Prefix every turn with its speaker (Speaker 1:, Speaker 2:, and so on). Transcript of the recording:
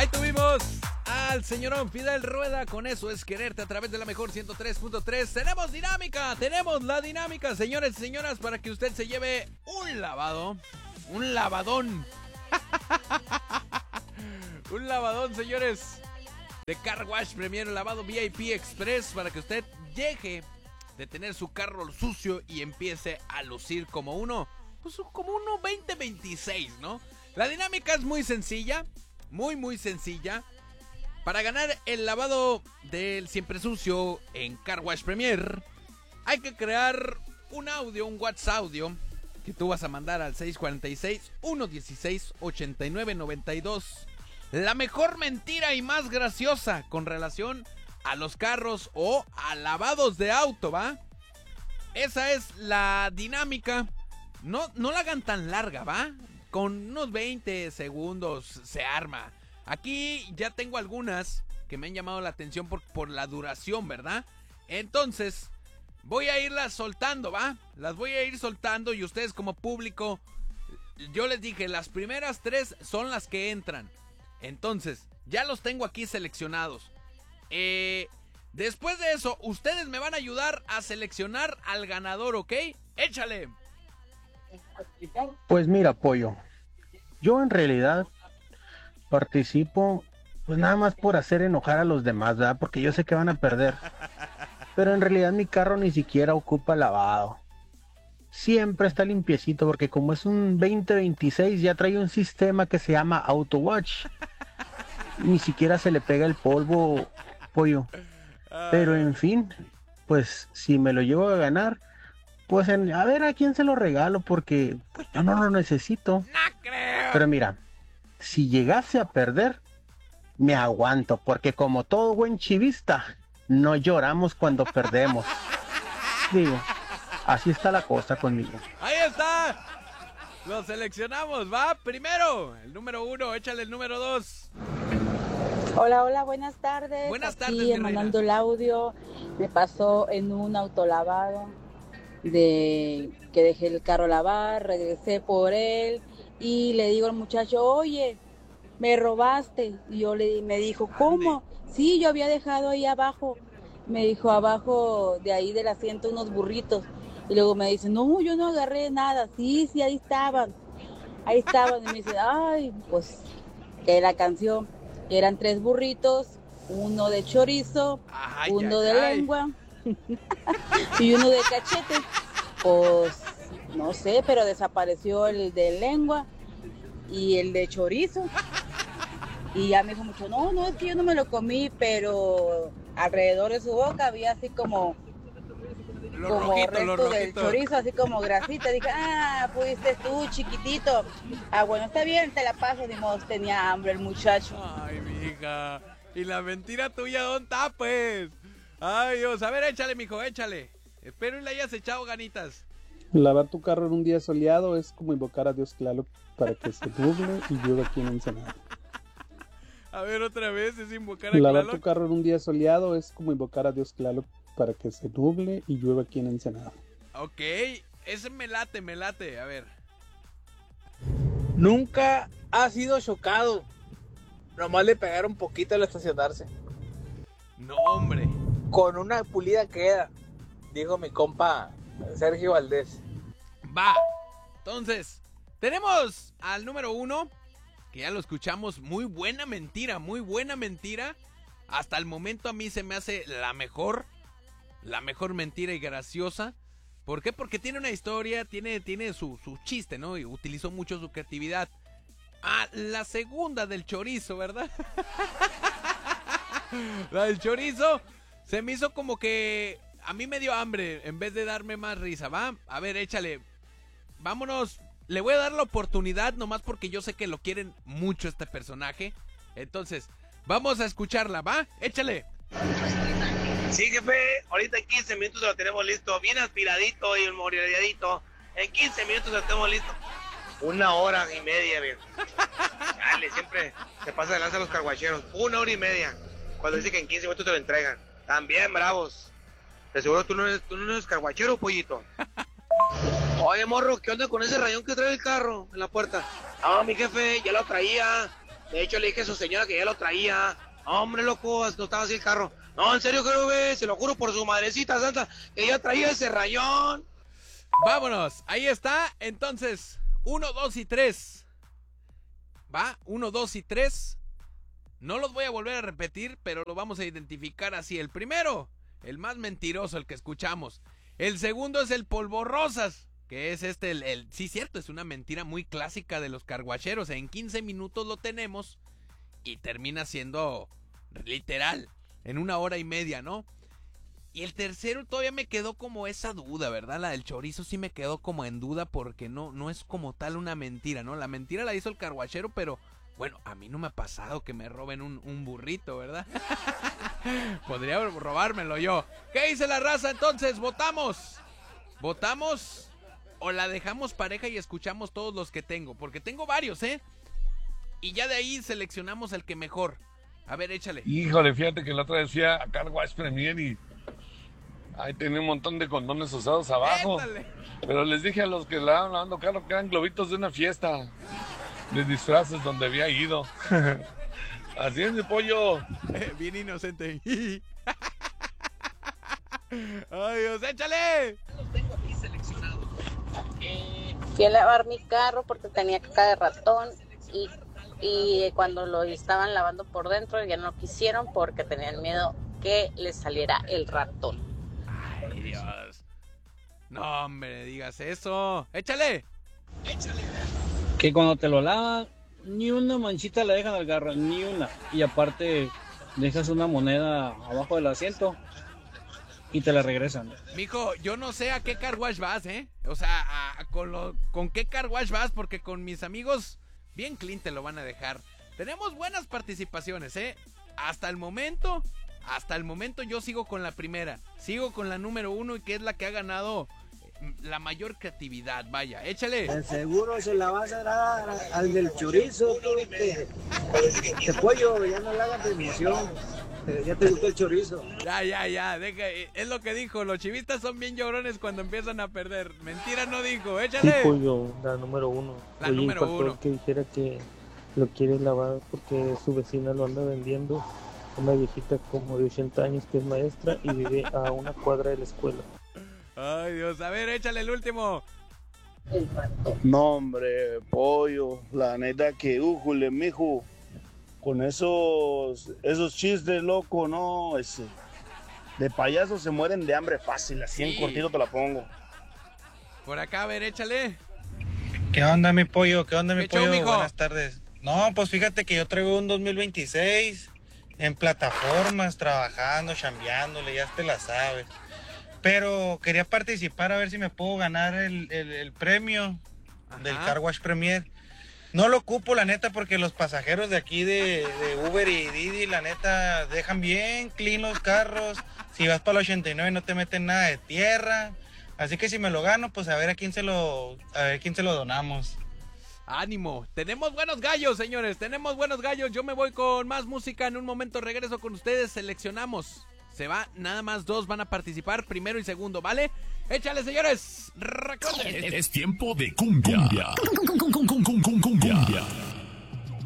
Speaker 1: Ahí tuvimos al señorón Fidel Rueda con Eso es Quererte a través de la mejor 103.3. Tenemos dinámica, tenemos la dinámica, señores y señoras, para que usted se lleve un lavadón. Un lavadón, señores, de Car Wash Premier, lavado VIP Express, para que usted deje de tener su carro sucio y empiece a lucir como uno 2026, ¿no? La dinámica es muy sencilla, muy sencilla. Para ganar el lavado del siempre sucio en Car Wash Premier, hay que crear un audio, un WhatsApp audio, que tú vas a mandar al 646-116-8992. La mejor mentira y más graciosa con relación a los carros o a lavados de auto, ¿va? Esa es la dinámica. No la hagan tan larga, ¿va? Con unos 20 segundos se arma. Aquí ya tengo algunas que me han llamado la atención por la duración, ¿verdad? Entonces, voy a irlas soltando, ¿va? Las voy a ir soltando y ustedes como público, yo les dije, las primeras 3 son las que entran. Entonces, ya los tengo aquí seleccionados. Después de eso, ustedes me van a ayudar a seleccionar al ganador, ¿ok? ¡Échale!
Speaker 2: Pues mira, Pollo, yo en realidad participo pues nada más por hacer enojar a los demás, ¿verdad? Porque yo sé que van a perder. Pero en realidad mi carro ni siquiera ocupa lavado. Siempre está limpiecito porque como es un 2026 ya trae un sistema que se llama AutoWatch. Ni siquiera se le pega el polvo, Pollo. Pero en fin, pues si me lo llevo a ganar, pues a ver a quién se lo regalo porque pues, yo no lo necesito.
Speaker 1: ¡No creo!
Speaker 2: Pero mira, si llegase a perder, me aguanto, porque como todo buen chivista, no lloramos cuando perdemos. Digo, así está la cosa conmigo.
Speaker 1: ¡Ahí está! Lo seleccionamos, ¿va? Primero, el número 1, échale el número 2.
Speaker 3: Hola, buenas tardes.
Speaker 1: Buenas tardes,
Speaker 3: aquí
Speaker 1: mi reina.
Speaker 3: mandando el audio. Me pasó en un autolavado de que dejé el carro a lavar, regresé por él y le digo al muchacho, oye, me robaste. Y me dijo, ¿cómo? Sí, yo había dejado ahí abajo. Me dijo, abajo de ahí del asiento unos burritos. Y luego me dice, no, yo no agarré nada. Sí, ahí estaban. Ahí estaban. Y me dice, ay, pues, que la canción. Eran 3 burritos, uno de chorizo, uno de lengua y uno de cachete. Pues no sé, pero desapareció el de lengua y el de chorizo. Y ya me dijo mucho, no, es que yo no me lo comí, pero alrededor de su boca había así como resto del chorizo, así como grasita. Dije, fuiste tú, chiquitito. Bueno, está bien, te la paso. Ni modo, tenía hambre el muchacho.
Speaker 1: Ay, mija. ¿Y la mentira tuya dónde está, pues? Ay, Dios. A ver, échale, mijo, échale. Espero y le hayas echado ganitas.
Speaker 4: Lavar tu carro en un día soleado es como invocar a Dios Tlaloc para que se nuble y llueva aquí en Ensenada.
Speaker 1: A ver, otra vez, es invocar a
Speaker 4: Lavar
Speaker 1: Tlaloc.
Speaker 4: tu carro en un día soleado es como invocar a Dios Tlaloc para que se nuble y llueva aquí en Ensenada.
Speaker 1: Ok, ese me late, a ver.
Speaker 5: Nunca ha sido chocado. Nomás le pegaron poquito al estacionarse.
Speaker 1: No, hombre.
Speaker 5: Con una pulida queda, dijo mi compa Sergio Valdés.
Speaker 1: Va. Entonces, tenemos al número 1, que ya lo escuchamos. Muy buena mentira. Hasta el momento a mí se me hace la mejor mentira y graciosa. ¿Por qué? Porque tiene una historia, tiene su chiste, ¿no? Y utilizó mucho su creatividad. La segunda del chorizo, ¿verdad? La del chorizo se me hizo como que a mí me dio hambre en vez de darme más risa, ¿va? A ver, échale. Vámonos. Le voy a dar la oportunidad nomás porque yo sé que lo quieren mucho este personaje. Entonces, vamos a escucharla, ¿va? Échale.
Speaker 6: Sí, jefe, ahorita en 15 minutos lo tenemos listo, bien aspiradito y moreadito. En 15 minutos lo tenemos listo. 1 hora y media, bien. Dale, siempre se pasa de lanza a los carguacheros. 1 hora y media. Cuando dice que en 15 minutos te lo entregan. También bravos. De seguro tú no eres carguachero, pollito. Oye, morro, ¿qué onda con ese rayón que trae el carro en la puerta? No, mi jefe, ya lo traía. De hecho, le dije a su señora que ya lo traía. Hombre, loco, no estaba así el carro. No, en serio, creo, güey, se lo juro por su madrecita santa, que ya traía ese rayón.
Speaker 1: Vámonos, ahí está. Entonces, 1, 2 y 3. Va, 1, 2 y 3. No los voy a volver a repetir, pero lo vamos a identificar así. El primero, el más mentiroso, el que escuchamos. El segundo es el polvorrosas, que es sí, cierto, es una mentira muy clásica de los carguacheros. En 15 minutos lo tenemos y termina siendo literal, en 1 hora y media, ¿no? Y el tercero todavía me quedó como esa duda, ¿verdad? La del chorizo sí me quedó como en duda porque no es como tal una mentira, ¿no? La mentira la hizo el carguachero, pero bueno, a mí no me ha pasado que me roben un burrito, ¿verdad? Podría robármelo yo. ¿Qué dice la raza entonces? ¿Votamos? ¿Votamos? ¿O la dejamos pareja y escuchamos todos los que tengo? Porque tengo varios, ¿eh? Y ya de ahí seleccionamos el que mejor. A ver, échale.
Speaker 7: Híjole, fíjate que la otra vez fui a Car Wash Premier y ahí tenía un montón de condones usados abajo.
Speaker 1: Étale.
Speaker 7: Pero les dije a los que la estaban lavando carro que eran globitos de una fiesta de disfraces donde había ido. Así es, mi pollo.
Speaker 1: Bien inocente. Ay, Dios, échale.
Speaker 6: Los tengo aquí seleccionados.
Speaker 8: Fui a lavar mi carro porque tenía caca de ratón y cuando lo estaban lavando por dentro ya no quisieron porque tenían miedo que les saliera el ratón.
Speaker 1: Ay, Dios. No, hombre, digas eso. Échale.
Speaker 5: Que cuando te lo lavan, ni una manchita le dejan al carro, ni una. Y aparte, dejas una moneda abajo del asiento y te la regresan.
Speaker 1: Mijo, yo no sé a qué car wash vas, ¿eh? O sea, con qué car wash vas, porque con mis amigos bien clean te lo van a dejar. Tenemos buenas participaciones, ¿eh? Hasta el momento yo sigo con la primera. Sigo con la número 1 y que es la que ha ganado la mayor creatividad. Vaya, échale.
Speaker 9: De seguro se la vas a dar al del chorizo, tú, este pollo, ya no le hagas promoción. Ya te gustó el chorizo.
Speaker 1: Ya, deja, es lo que dijo, los chivistas son bien llorones cuando empiezan a perder. Mentira no dijo, échale.
Speaker 10: Sí, pollo, la número 1.
Speaker 1: La número 1.
Speaker 10: El que dijera que lo quiere lavar porque su vecina lo anda vendiendo. Una viejita como de 80 años que es maestra y vive a 1 cuadra de la escuela.
Speaker 1: Ay, Dios, a ver, échale el último.
Speaker 11: No, hombre, pollo, la neta que, újule, mijo, con esos chistes, loco, no, de payasos se mueren de hambre fácil, así en cortito te la pongo.
Speaker 1: Por acá, a ver, échale.
Speaker 12: ¿Qué onda, mi pollo? ¿Qué onda, mi pollo?
Speaker 1: Mijo?
Speaker 12: Buenas tardes. No, pues fíjate que yo traigo un 2026 en plataformas, trabajando, chambeándole, ya te la sabes. Pero quería participar a ver si me puedo ganar el premio del Car Wash Premier. No lo ocupo, la neta, porque los pasajeros de aquí de Uber y Didi, la neta, dejan bien clean los carros. Si vas para el 89 no te meten nada de tierra. Así que si me lo gano, pues a ver a quién se lo donamos.
Speaker 1: Ánimo, tenemos buenos gallos, señores, tenemos buenos gallos. Yo me voy con más música, en un momento regreso con ustedes, seleccionamos. Se va, nada más 2 van a participar, primero y segundo, ¿vale? Échale, señores. Recuerden.
Speaker 13: Es tiempo de cumbia. Cumbia.